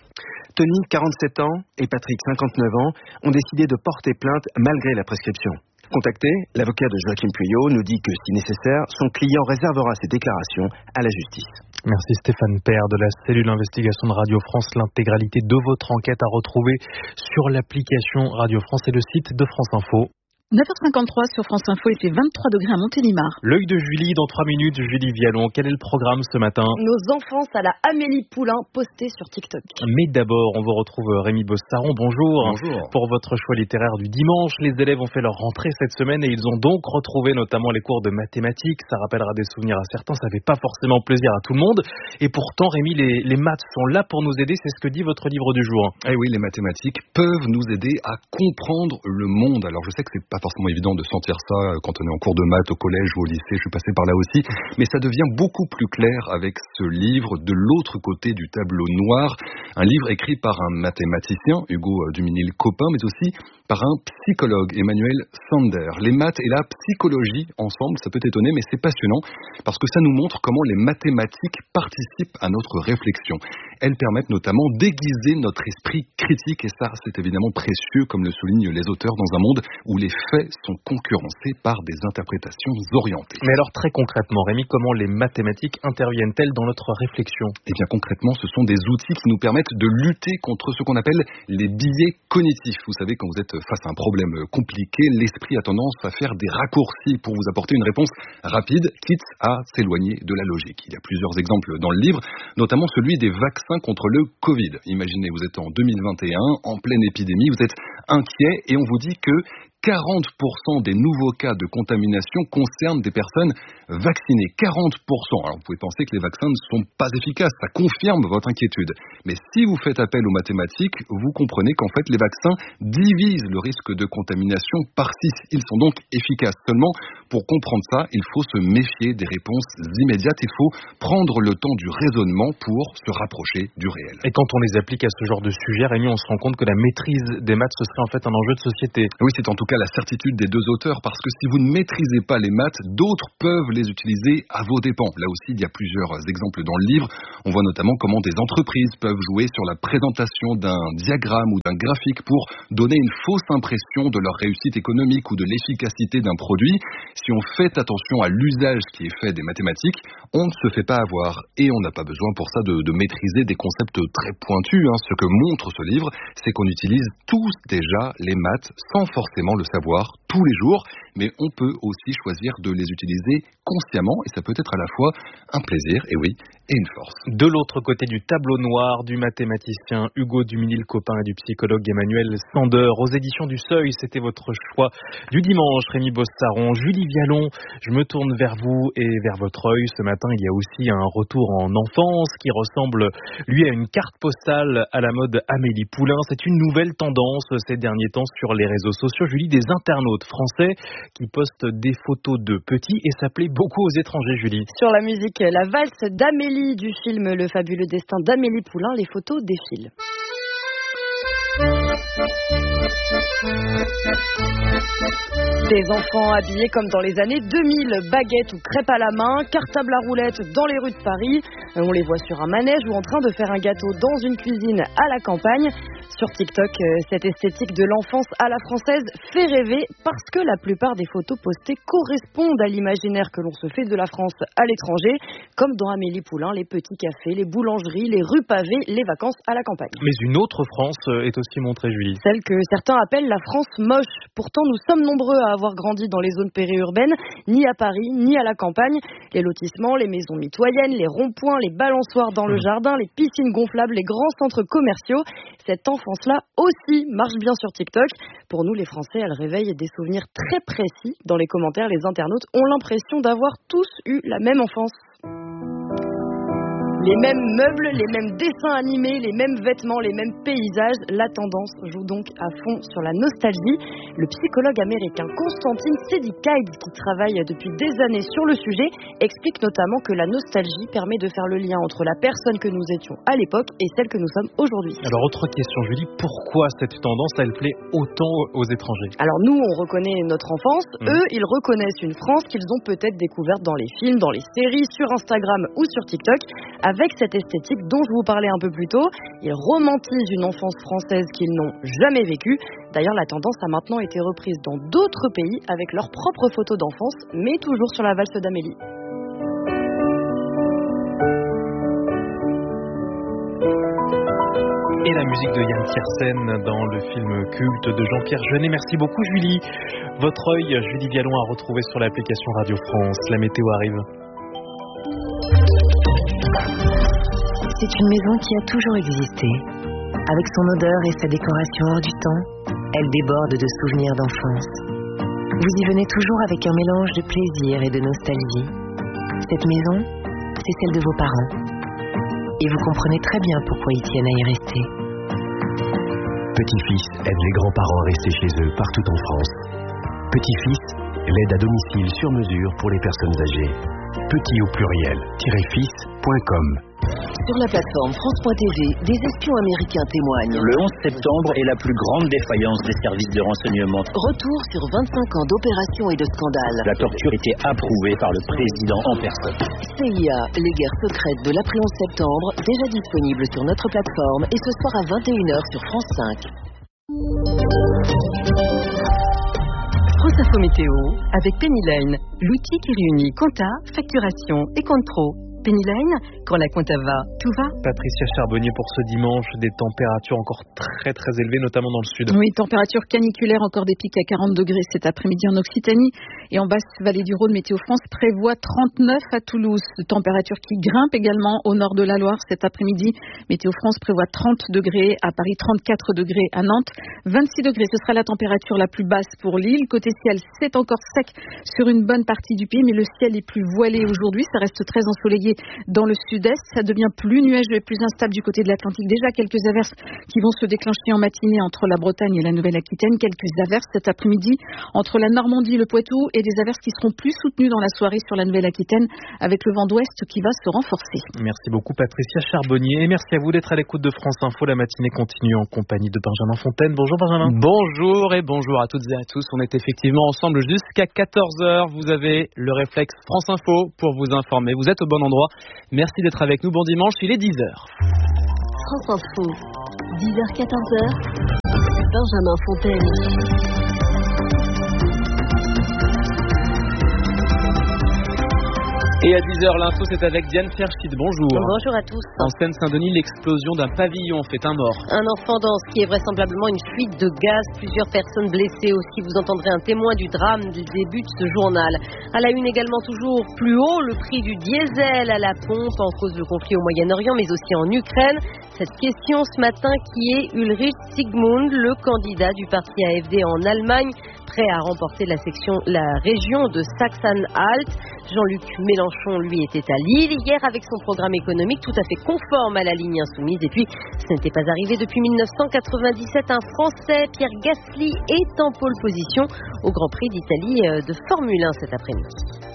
Tony, quarante-sept ans, et Patrick, cinquante-neuf ans, ont décidé de porter plainte malgré la prescription. Contacté, l'avocat de Joachim Pueyo nous dit que, si nécessaire, son client réservera ses déclarations à la justice. Merci Stéphane Père de la cellule investigation de Radio France. L'intégralité de votre enquête à retrouver sur l'application Radio France et le site de France Info. neuf heures cinquante-trois sur France Info, il fait vingt-trois degrés à Montélimar. L'œil de Julie dans trois minutes. Julie Vialon, quel est le programme ce matin? Nos enfances à la Amélie Poulain postée sur TikTok. Mais d'abord, on vous retrouve Rémi Bossaron. Bonjour. Bonjour. Pour votre choix littéraire du dimanche, les élèves ont fait leur rentrée cette semaine et ils ont donc retrouvé notamment les cours de mathématiques. Ça rappellera des souvenirs à certains, ça fait pas forcément plaisir à tout le monde. Et pourtant, Rémi, les, les maths sont là pour nous aider, c'est ce que dit votre livre du jour. Eh oui, les mathématiques peuvent nous aider à comprendre le monde. Alors je sais que c'est pas forcément évident de sentir ça quand on est en cours de maths au collège ou au lycée, je suis passé par là aussi, mais ça devient beaucoup plus clair avec ce livre de l'autre côté du tableau noir, un livre écrit par un mathématicien, Hugo Duminil-Copin, mais aussi par un psychologue, Emmanuel Sander. Les maths et la psychologie ensemble, ça peut étonner, mais c'est passionnant parce que ça nous montre comment les mathématiques participent à notre réflexion. Elles permettent notamment d'aiguiser notre esprit critique et ça, c'est évidemment précieux, comme le soulignent les auteurs, dans un monde où les faits sont concurrencés par des interprétations orientées. Mais alors très concrètement, Rémi, comment les mathématiques interviennent-elles dans notre réflexion? Eh bien concrètement, ce sont des outils qui nous permettent de lutter contre ce qu'on appelle les biais cognitifs. Vous savez, quand vous êtes face à un problème compliqué, l'esprit a tendance à faire des raccourcis pour vous apporter une réponse rapide, quitte à s'éloigner de la logique. Il y a plusieurs exemples dans le livre, notamment celui des vaccins contre le Covid. Imaginez, vous êtes en deux mille vingt et un, en pleine épidémie, vous êtes inquiet et on vous dit que quarante pour cent des nouveaux cas de contamination concernent des personnes vaccinées. quarante pour cent. Alors vous pouvez penser que les vaccins ne sont pas efficaces, ça confirme votre inquiétude. Mais si vous faites appel aux mathématiques, vous comprenez qu'en fait les vaccins divisent le risque de contamination par six. Ils sont donc efficaces. Seulement, pour comprendre ça, il faut se méfier des réponses immédiates. Il faut prendre le temps du raisonnement pour se rapprocher du réel. Et quand on les applique à ce genre de sujet, Rémi, on se rend compte que la maîtrise des maths, ce serait en fait un enjeu de société. Oui, c'est en tout cas la certitude des deux auteurs, parce que si vous ne maîtrisez pas les maths, d'autres peuvent les utiliser à vos dépens. Là aussi, il y a plusieurs exemples dans le livre. On voit notamment comment des entreprises peuvent jouer sur la présentation d'un diagramme ou d'un graphique pour donner une fausse impression de leur réussite économique ou de l'efficacité d'un produit. Si on fait attention à l'usage qui est fait des mathématiques, on ne se fait pas avoir. Et on n'a pas besoin pour ça de, de maîtriser des concepts très pointus. Hein. Ce que montre ce livre, c'est qu'on utilise tous déjà les maths sans forcément le savoir tous les jours, mais on peut aussi choisir de les utiliser consciemment et ça peut être à la fois un plaisir, et oui, et une force. De l'autre côté du tableau noir, du mathématicien Hugo Duminil-Copin et du psychologue Emmanuel Sander, aux éditions du Seuil, c'était votre choix du dimanche. Rémi Bossaron, Julie Vialon, je me tourne vers vous et vers votre œil. Ce matin, il y a aussi un retour en enfance qui ressemble, lui, à une carte postale à la mode Amélie Poulain. C'est une nouvelle tendance ces derniers temps sur les réseaux sociaux. Julie, des internautes français qui postent des photos de petits et ça plaît beaucoup aux étrangers, Julie. Sur la musique, la valse d'Amélie du film Le fabuleux destin d'Amélie Poulain, les photos défilent. Des enfants habillés comme dans les années deux mille, baguettes ou crêpes à la main, cartable à roulettes dans les rues de Paris. On les voit sur un manège ou en train de faire un gâteau dans une cuisine à la campagne. Sur TikTok, cette esthétique de l'enfance à la française fait rêver parce que la plupart des photos postées correspondent à l'imaginaire que l'on se fait de la France à l'étranger, comme dans Amélie Poulain, les petits cafés, les boulangeries, les rues pavées, les vacances à la campagne. Mais une autre France est aussi montrée, Julie. Celle que certains appellent la France moche. Pourtant, nous sommes nombreux à avoir grandi dans les zones périurbaines, ni à Paris, ni à la campagne. Les lotissements, les maisons mitoyennes, les ronds-points, les balançoires dans le jardin, les piscines gonflables, les grands centres commerciaux. Cette enfance-là aussi marche bien sur TikTok. Pour nous, les Français, elle réveille des souvenirs très précis. Dans les commentaires, les internautes ont l'impression d'avoir tous eu la même enfance. Les mêmes meubles, les mêmes dessins animés, les mêmes vêtements, les mêmes paysages. La tendance joue donc à fond sur la nostalgie. Le psychologue américain Constantine Sedikaides, qui travaille depuis des années sur le sujet, explique notamment que la nostalgie permet de faire le lien entre la personne que nous étions à l'époque et celle que nous sommes aujourd'hui. Alors, autre question, Julie, pourquoi cette tendance, elle plaît autant aux étrangers? Alors nous, on reconnaît notre enfance. Mmh. Eux, ils reconnaissent une France qu'ils ont peut-être découverte dans les films, dans les séries, sur Instagram ou sur TikTok. Avec cette esthétique dont je vous parlais un peu plus tôt, ils romantisent une enfance française qu'ils n'ont jamais vécue. D'ailleurs, la tendance a maintenant été reprise dans d'autres pays avec leurs propres photos d'enfance, mais toujours sur la valse d'Amélie. Et la musique de Yann Tiersen dans le film culte de Jean-Pierre Jeunet. Merci beaucoup, Julie. Votre œil, Julie Gallon, à retrouver sur l'application Radio France. La météo arrive. C'est une maison qui a toujours existé. Avec son odeur et sa décoration hors du temps, elle déborde de souvenirs d'enfance. Vous y venez toujours avec un mélange de plaisir et de nostalgie. Cette maison, c'est celle de vos parents. Et vous comprenez très bien pourquoi ils tiennent à y rester. Petit-fils aide les grands-parents à rester chez eux partout en France. Petit-fils, l'aide à domicile sur mesure pour les personnes âgées. Petit au pluriel, fils point com. Sur la plateforme France point T V, des espions américains témoignent. Le onze septembre est la plus grande défaillance des services de renseignement. Retour sur vingt-cinq ans d'opérations et de scandales. La torture était approuvée par le président en personne. C I A, les guerres secrètes de l'après onze septembre, déjà disponible sur notre plateforme et ce soir à vingt et une heures sur France cinq. France Info Météo avec Penny Lane, l'outil qui réunit compta, facturation et compte pro. Penny Lane, quand la compta va, tout va. Patricia Charbonnier, pour ce dimanche, des températures encore très très élevées, notamment dans le sud. Oui, température caniculaire, encore des pics à quarante degrés cet après-midi en Occitanie. Et en basse vallée du Rhône, Météo France prévoit trente-neuf à Toulouse. Température qui grimpe également au nord de la Loire cet après-midi. Météo France prévoit trente degrés à Paris, trente-quatre degrés à Nantes, vingt-six degrés. Ce sera la température la plus basse pour l'île. Côté ciel, c'est encore sec sur une bonne partie du pays, mais le ciel est plus voilé aujourd'hui. Ça reste très ensoleillé dans le sud-est. Ça devient plus nuageux et plus instable du côté de l'Atlantique. Déjà quelques averses qui vont se déclencher en matinée entre la Bretagne et la Nouvelle-Aquitaine. Quelques averses cet après-midi entre la Normandie, le Poitou, et des averses qui seront plus soutenues dans la soirée sur la Nouvelle-Aquitaine avec le vent d'ouest qui va se renforcer. Merci beaucoup Patricia Charbonnier et merci à vous d'être à l'écoute de France Info. La matinée continue en compagnie de Benjamin Fontaine. Bonjour Benjamin. Bonjour et bonjour à toutes et à tous. On est effectivement ensemble jusqu'à quatorze heures. Vous avez le réflexe France Info pour vous informer. Vous êtes au bon endroit. Merci d'être avec nous. Bon dimanche, il est dix heures. France Info, dix heures quatorze heures. Benjamin Fontaine. Et à dix heures, l'info, c'est avec Diane Ferschid. Bonjour. Bonjour à tous. En Seine-Saint-Denis, l'explosion d'un pavillon fait un mort. Un enfant dans ce qui est vraisemblablement une fuite de gaz. Plusieurs personnes blessées aussi. Vous entendrez un témoin du drame du début de ce journal. À la une également, toujours plus haut, le prix du diesel à la pompe en cause le conflit au Moyen-Orient, mais aussi en Ukraine. Cette question ce matin qui est Ulrich Sigmund, le candidat du parti A F D en Allemagne, prêt à remporter la section, la région de Sachsen-Anhalt. Jean-Luc Mélenchon, lui, était à Lille hier avec son programme économique tout à fait conforme à la ligne insoumise. Et puis, ce n'était pas arrivé depuis mille neuf cent quatre-vingt-dix-sept. Un Français, Pierre Gasly, est en pole position au Grand Prix d'Italie de Formule un cet après-midi.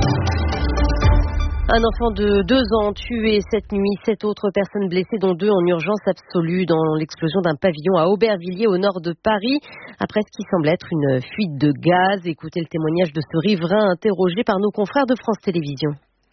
Un enfant de deux ans tué cette nuit, sept autres personnes blessées, dont deux en urgence absolue dans l'explosion d'un pavillon à Aubervilliers au nord de Paris. Après ce qui semble être une fuite de gaz, écoutez le témoignage de ce riverain interrogé par nos confrères de France Télévisions.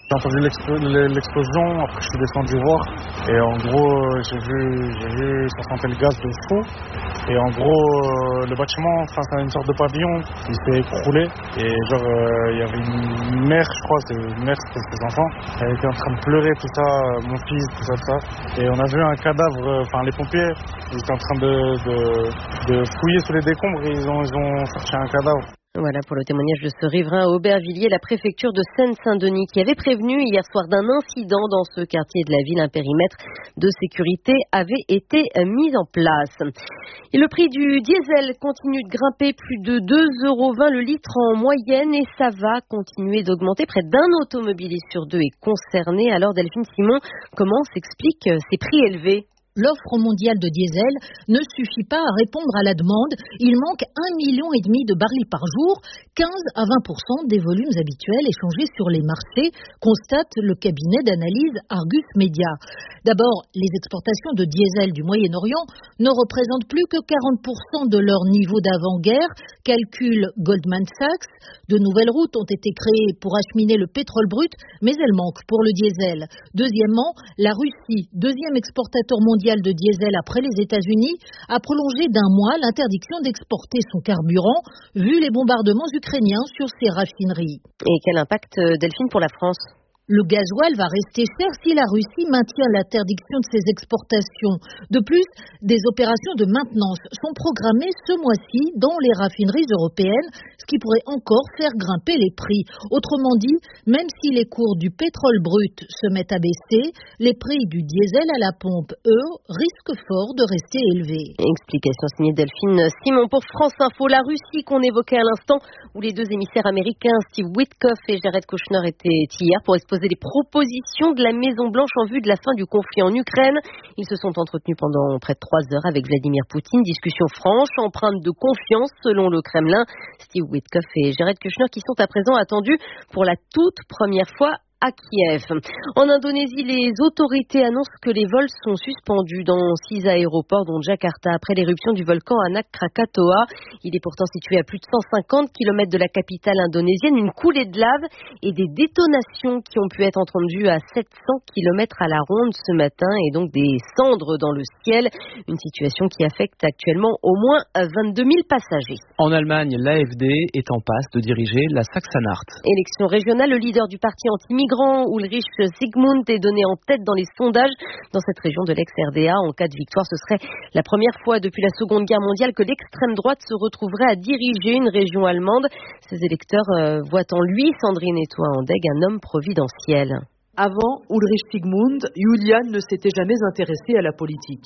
J'ai entendu l'explo- l'explosion, après je suis descendu voir, et en gros j'ai vu, j'ai vu, ça sentait le gaz de fou, et en gros le bâtiment, enfin c'est une sorte de pavillon, il s'est écroulé, et genre il euh, y avait une mère, je crois, c'est une mère, c'était ses enfants, elle était en train de pleurer, tout ça, mon fils, tout ça, tout ça, et on a vu un cadavre, enfin les pompiers, ils étaient en train de, de, de fouiller sous les décombres, et ils ont, ils ont sorti un cadavre. Voilà pour le témoignage de ce riverain à Aubervilliers, la préfecture de Seine-Saint-Denis qui avait prévenu hier soir d'un incident dans ce quartier de la ville. Un périmètre de sécurité avait été mis en place. Et le prix du diesel continue de grimper, plus de deux euros vingt le litre en moyenne, et ça va continuer d'augmenter. Près d'un automobiliste sur deux est concerné. Alors Delphine Simon, comment s'expliquent ces prix élevés ? L'offre mondiale de diesel ne suffit pas à répondre à la demande. Il manque un million et demi de barils par jour, quinze à vingt pour cent des volumes habituels échangés sur les marchés, constate le cabinet d'analyse Argus Media. D'abord, les exportations de diesel du Moyen-Orient ne représentent plus que quarante pour cent de leur niveau d'avant-guerre, calcule Goldman Sachs. De nouvelles routes ont été créées pour acheminer le pétrole brut, mais elles manquent pour le diesel. Deuxièmement, la Russie, deuxième exportateur mondial de diesel après les États-Unis, a prolongé d'un mois l'interdiction d'exporter son carburant, vu les bombardements ukrainiens sur ses raffineries. Et quel impact, Delphine, pour la France ? Le gasoil va rester cher si la Russie maintient l'interdiction de ses exportations. De plus, des opérations de maintenance sont programmées ce mois-ci dans les raffineries européennes, ce qui pourrait encore faire grimper les prix. Autrement dit, même si les cours du pétrole brut se mettent à baisser, les prix du diesel à la pompe, eux, risquent fort de rester élevés. Explication signée Delphine Simon pour France Info. La Russie qu'on évoquait à l'instant, où les deux émissaires américains, Steve Witkoff et Jared Kushner, étaient hier pour exposer les propositions de la Maison-Blanche en vue de la fin du conflit en Ukraine. Ils se sont entretenus pendant près de trois heures avec Vladimir Poutine. Discussion franche, empreinte de confiance selon le Kremlin. Steve Witkoff et Jared Kushner qui sont à présent attendus pour la toute première fois à Kiev. En Indonésie, les autorités annoncent que les vols sont suspendus dans six aéroports, dont Jakarta, après l'éruption du volcan Anak Krakatoa. Il est pourtant situé à plus de cent cinquante kilomètres de la capitale indonésienne. Une coulée de lave et des détonations qui ont pu être entendues à sept cents kilomètres à la ronde ce matin, et donc des cendres dans le ciel. Une situation qui affecte actuellement au moins vingt-deux mille passagers. En Allemagne, l'A F D est en passe de diriger la Sachsen-Anhalt. Élection régionale, le leader du parti anti-migrant, Ulrich Sigmund, est donné en tête dans les sondages dans cette région de l'ex-R D A. En cas de victoire, ce serait la première fois depuis la Seconde Guerre mondiale que l'extrême droite se retrouverait à diriger une région allemande. Ses électeurs euh, voient en lui, Sandrine Etoile-Andeg, un homme providentiel. Avant Ulrich Sigmund, Julian ne s'était jamais intéressé à la politique.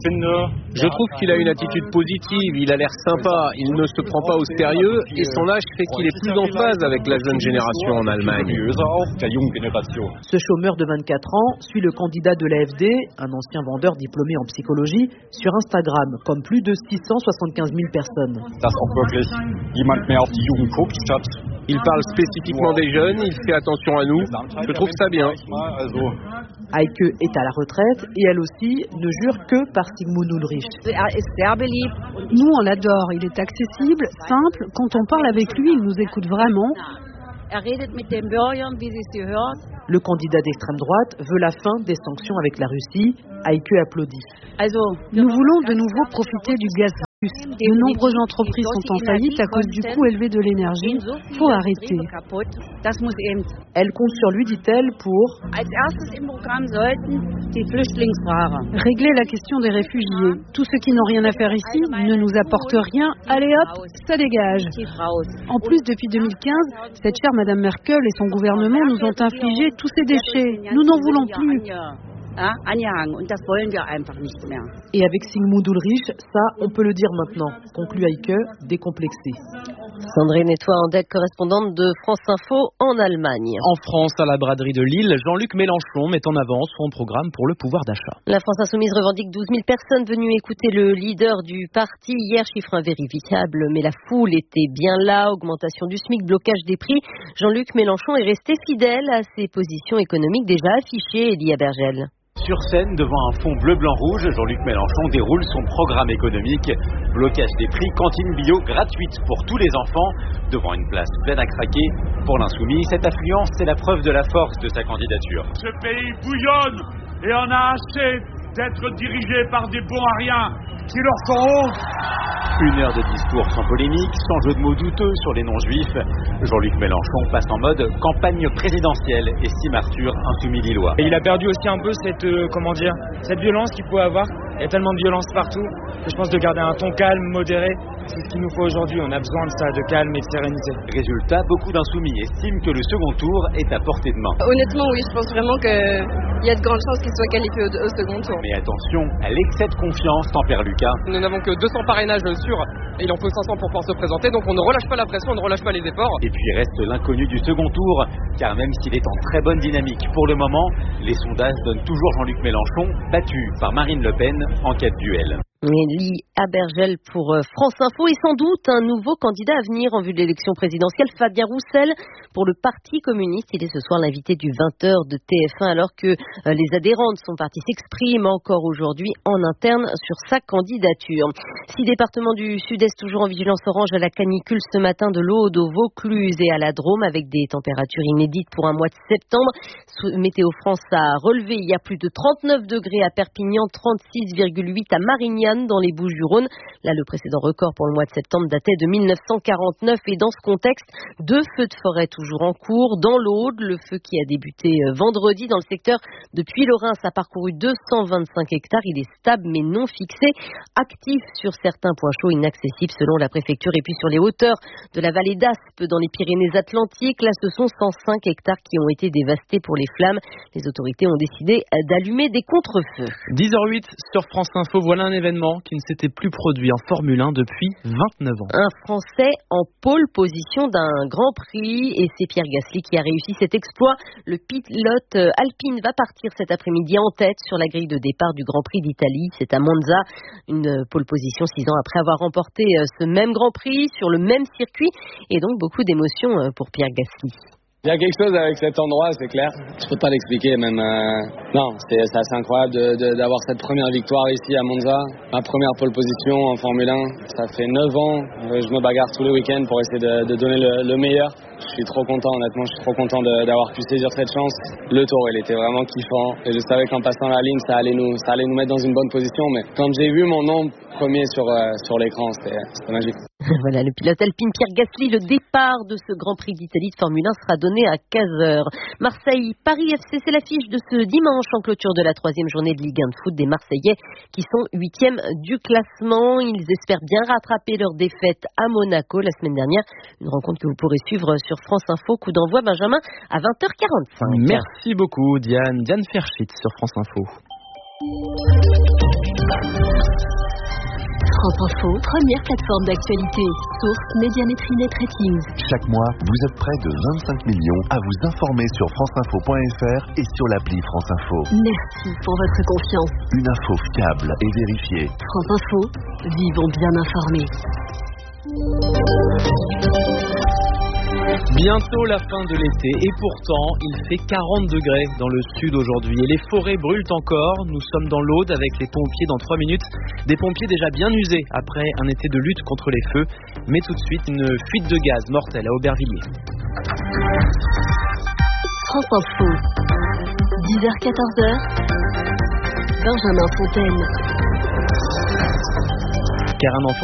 Je trouve qu'il a une attitude positive, il a l'air sympa, il ne se prend pas au sérieux et son âge fait qu'il est plus en phase avec la jeune génération en Allemagne. Ce chômeur de vingt-quatre ans suit le candidat de l'A F D, un ancien vendeur diplômé en psychologie, sur Instagram, comme plus de six cent soixante-quinze mille personnes. Il parle spécifiquement des jeunes, il fait attention à nous, je trouve ça bien. Heike est à la retraite et elle aussi ne jure que par Sigmund Ulrich. Nous, on l'adore, il est accessible, simple. Quand on parle avec lui, il nous écoute vraiment. Le candidat d'extrême droite veut la fin des sanctions avec la Russie. Heike applaudit. Nous voulons de nouveau profiter du gaz russe. De nombreuses entreprises sont en faillite à cause du coût élevé de l'énergie. Faut arrêter. Elle compte sur lui, dit-elle, pour régler la question des réfugiés. Tous ceux qui n'ont rien à faire ici ne nous apportent rien. Allez hop, ça dégage. En plus, depuis deux mille quinze, cette chère Madame Merkel et son gouvernement nous ont infligé tous ces déchets. Nous n'en voulons plus. Et avec Sigmund Ulrich, ça, on peut le dire maintenant, conclut Heike, décomplexée. Sandrine Etoile-Andeg, correspondante de France Info en Allemagne. En France, à la braderie de Lille, Jean-Luc Mélenchon met en avant son programme pour le pouvoir d'achat. La France Insoumise revendique douze mille personnes venues écouter le leader du parti hier, chiffre invérifiable, mais la foule était bien là. Augmentation du SMIC, blocage des prix. Jean-Luc Mélenchon est resté fidèle à ses positions économiques déjà affichées, Elia Bergel. Sur scène, devant un fond bleu-blanc-rouge, Jean-Luc Mélenchon déroule son programme économique. Blocage des prix, cantine bio gratuite pour tous les enfants, devant une place pleine à craquer. Pour l'Insoumis, cette affluence, c'est la preuve de la force de sa candidature. Ce pays bouillonne et on a assez d'être dirigé par des bons à rien qui leur font honte. Une heure de discours sans polémique, sans jeu de mots douteux sur les non-juifs. Jean-Luc Mélenchon passe en mode campagne présidentielle, estime Arthur, insoumis lillois. Et il a perdu aussi un peu cette, euh, comment dire, cette violence qu'il pouvait avoir. Il y a tellement de violence partout que je pense de garder un ton calme, modéré. C'est ce qu'il nous faut aujourd'hui. On a besoin de ça, de calme et de sérénité. Résultat, beaucoup d'insoumis estiment que le second tour est à portée de main. Honnêtement, oui, je pense vraiment qu'il y a de grandes chances qu'il soit qualifié au, au second tour. Mais attention, à l'excès de confiance, tempère Lucas. Nous n'avons que deux cents parrainages sûrs et il en faut cinq cents pour pouvoir se présenter. Donc on ne relâche pas la pression, on ne relâche pas les efforts. Et puis reste l'inconnu du second tour, car même s'il est en très bonne dynamique pour le moment, les sondages donnent toujours Jean-Luc Mélenchon battu par Marine Le Pen en cas de duel. Élie Abergel pour France Info et sans doute un nouveau candidat à venir en vue de l'élection présidentielle, Fabien Roussel, pour le Parti communiste. Il est ce soir l'invité du vingt heures de T F un alors que les adhérents de son parti s'expriment encore aujourd'hui en interne sur sa candidature. Six départements du Sud-Est toujours en vigilance orange à la canicule ce matin, de l'Aude au Vaucluse et à la Drôme avec des températures inédites pour un mois de septembre. Météo France a relevé il y a plus de trente-neuf degrés à Perpignan, trente-six virgule huit à Marignane dans les Bouches-du-Rhône. Là, le précédent record pour le mois de septembre datait de mille neuf cent quarante-neuf et dans ce contexte, deux feux de forêt toujours en cours. Dans l'Aude, le feu qui a débuté vendredi dans le secteur de Puy-le-Reims a parcouru deux cent vingt-cinq hectares. Il est stable mais non fixé, actif sur certains points chauds, inaccessibles selon la préfecture. Et puis sur les hauteurs de la vallée d'Aspe dans les Pyrénées-Atlantiques, là ce sont cent cinq hectares qui ont été dévastés pour les flammes. Les autorités ont décidé d'allumer des contre-feux. dix heures huit sur France Info, voilà un événement qui ne s'était plus produit en Formule un depuis vingt-neuf ans. Un Français en pole position d'un Grand Prix et c'est Pierre Gasly qui a réussi cet exploit. Le pilote Alpine va partir cet après-midi en tête sur la grille de départ du Grand Prix d'Italie. C'est à Monza, une pole position six ans après avoir remporté ce même Grand Prix sur le même circuit et donc beaucoup d'émotions pour Pierre Gasly. Il y a quelque chose avec cet endroit, c'est clair. Je peux pas l'expliquer même. Euh... Non, c'est, c'est assez incroyable de, de, d'avoir cette première victoire ici à Monza. Ma première pole position en Formule un. Ça fait neuf ans. Je me bagarre tous les week-ends pour essayer de, de donner le, le meilleur. Je suis trop content, honnêtement. Je suis trop content de, d'avoir pu saisir cette chance. Le tour, il était vraiment kiffant. Et je savais qu'en passant la ligne, ça allait nous, ça allait nous mettre dans une bonne position. Mais quand j'ai vu mon nom premier sur, euh, sur l'écran, c'était, c'était magique. Voilà, le pilote alpine Pierre Gasly. Le départ de ce Grand Prix d'Italie de Formule un sera donné à quinze heures. Marseille-Paris F C, c'est l'affiche de ce dimanche en clôture de la troisième journée de Ligue un de foot des Marseillais qui sont huitièmes du classement. Ils espèrent bien rattraper leur défaite à Monaco la semaine dernière. Une rencontre que vous pourrez suivre sur France Info. Coup d'envoi, Benjamin, à vingt heures quarante-cinq. Merci beaucoup, Diane. Diane Ferschitz sur France Info. France Info, première plateforme d'actualité. Source Médiamétrie Net Ratings. Chaque mois, vous êtes près de vingt-cinq millions à vous informer sur franceinfo point f r et sur l'appli France Info. Merci pour votre confiance. Une info fiable et vérifiée. France Info, vivons bien informés. Bientôt la fin de l'été et pourtant il fait quarante degrés dans le sud aujourd'hui et les forêts brûlent encore. Nous sommes dans l'Aude avec les pompiers dans trois minutes. Des pompiers déjà bien usés après un été de lutte contre les feux. Mais tout de suite une fuite de gaz mortelle à Aubervilliers. France Info, dix heures quatorze heures, Benjamin Fontaine. Car un enfant